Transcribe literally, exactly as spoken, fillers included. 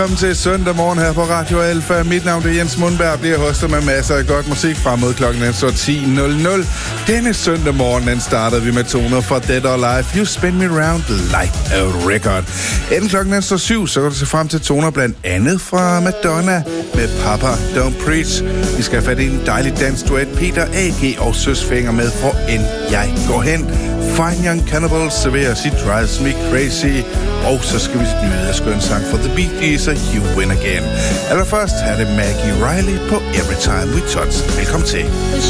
Velkommen til søndag morgen her på Radio Alfa. Mit navn er Jens Mundberg, bliver hostet med masser af godt musik frem mod klokken så ti nul nul. Denne søndag morgen, den startede vi med toner fra Dead or Alive. You Spin Me Round Like a Record. Inden klokken så syv, så går du se frem til toner blandt andet fra Madonna med Papa Don't Preach. Vi skal have fat i en dejlig dansk duet, Peter A G og Søsfinger med Hvor End Jeg Går Hen. Fine Young Cannibals serverer She Drives Me Crazy. Og så skal vi nyde af skøn sang for The Bee Gees og You Win Again. Allerførst er det Maggie Riley på Every Time We Touch. Velkommen til.